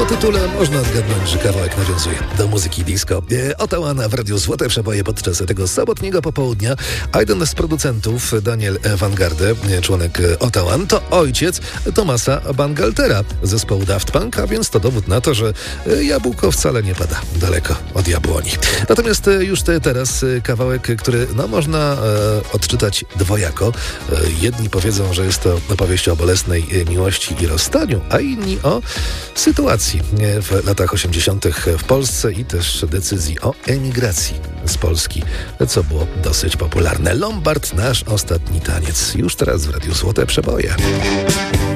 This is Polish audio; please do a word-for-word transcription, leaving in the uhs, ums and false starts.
Po tytule można odgadnąć, że kawałek nawiązuje do muzyki disco. Ottawa w Radiu Złote Przeboje podczas tego sobotniego popołudnia. A jeden z producentów, Daniel Van Garde, członek Ottawa, to ojciec Thomasa Bangaltera z zespołu Daft Punk, a więc to dowód na to, że jabłko wcale nie pada daleko od jabłoni. Natomiast już teraz kawałek, który no, można e, odczytać dwojako. E, jedni powiedzą, że jest to opowieść o bolesnej miłości i rozstaniu, a inni o sytuacji w latach osiemdziesiątych w Polsce i też decyzji o emigracji z Polski, co było dosyć popularne. Lombard, nasz ostatni taniec. Już teraz w Radiu Złote Przeboje.